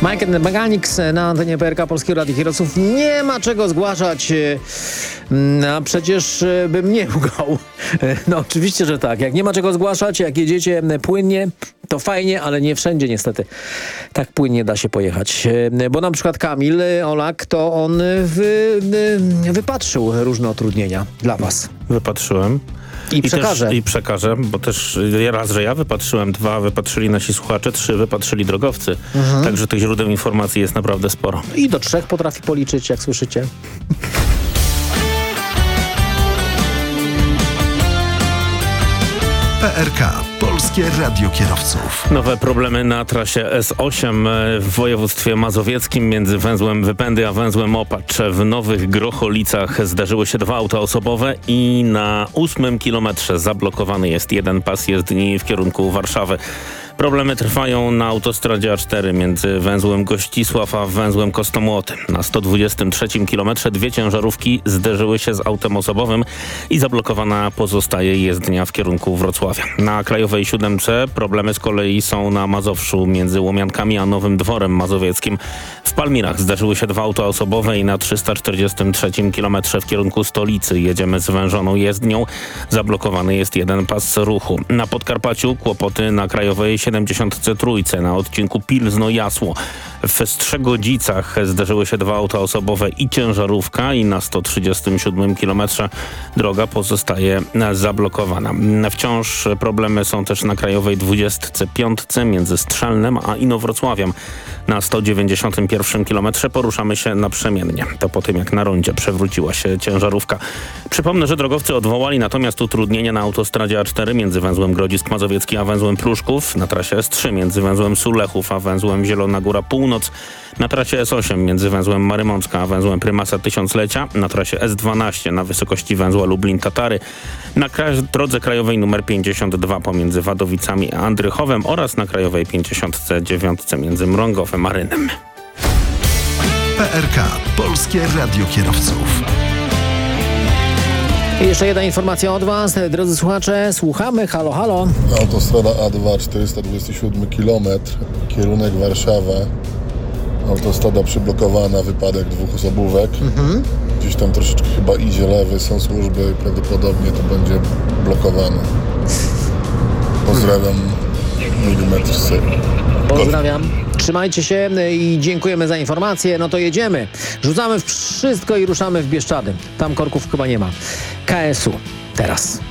Mike and the Mechanics na antenie PRK Polskiego Radia Kierowców. Nie ma czego zgłaszać, a przecież bym nie ugał. No oczywiście, że tak. Jak nie ma czego zgłaszać, jak jedziecie płynnie, to fajnie, ale nie wszędzie niestety tak płynnie da się pojechać. Bo na przykład Kamil Olak, to on wypatrzył różne utrudnienia dla was. Wypatrzyłem. I przekażę, bo też raz, że ja wypatrzyłem, 2 wypatrzyli nasi słuchacze, 3 wypatrzyli drogowcy. Także tych źródeł informacji jest naprawdę sporo. I do 3 potrafi policzyć, jak słyszycie. PRK. Polskie Radio Kierowców. Nowe problemy na trasie S8 w województwie mazowieckim między węzłem Wypędy a węzłem Opacz. W Nowych Grocholicach zdarzyły się 2 auta osobowe i na 8 kilometrze zablokowany jest jeden pas jezdni w kierunku Warszawy. Problemy trwają na autostradzie A4 między węzłem Gościsław a węzłem Kostomłoty. Na 123 kilometrze 2 ciężarówki zderzyły się z autem osobowym i zablokowana pozostaje jezdnia w kierunku Wrocławia. Na Krajowej 7 problemy z kolei są na Mazowszu między Łomiankami a Nowym Dworem Mazowieckim. W Palmirach zdarzyły się 2 auta osobowe i na 343 kilometrze w kierunku stolicy jedziemy zwężoną jezdnią. Zablokowany jest jeden pas ruchu. Na Podkarpaciu kłopoty na Krajowej 73 na odcinku Pilzno-Jasło. W Strzegodzicach zdarzyły się 2 auta osobowe i ciężarówka i na 137 kilometrze droga pozostaje zablokowana. Wciąż problemy są też na Krajowej 25 między Strzelnem a Inowrocławiem. Na 191 kilometrze poruszamy się naprzemiennie. To po tym, jak na rondzie przewróciła się ciężarówka. Przypomnę, że drogowcy odwołali natomiast utrudnienia na autostradzie A4 między węzłem Grodzisk Mazowiecki a węzłem Pruszków, na trasie S3 między węzłem Sulechów a węzłem Zielona Góra Północ, na trasie S8 między węzłem Marymącka a węzłem Prymasa Tysiąclecia, na trasie S12 na wysokości węzła Lublin-Tatary, na drodze krajowej nr 52 pomiędzy Wadowicami a Andrychowem oraz na krajowej 59 między Mrągowem a Rynem. PRK. Polskie Radio Kierowców. I jeszcze jedna informacja od was, drodzy słuchacze. Słuchamy. Halo, halo. Autostrada A2, 427 km, kierunek Warszawa. Autostrada przyblokowana, wypadek 2 osobówek. Gdzieś tam troszeczkę chyba idzie lewy, są służby, prawdopodobnie to będzie blokowane. Pozdrawiam, milimetr z Pozdrawiam. Trzymajcie się i dziękujemy za informację. No to jedziemy. Rzucamy wszystko i ruszamy w Bieszczady. Tam korków chyba nie ma. KS-u teraz.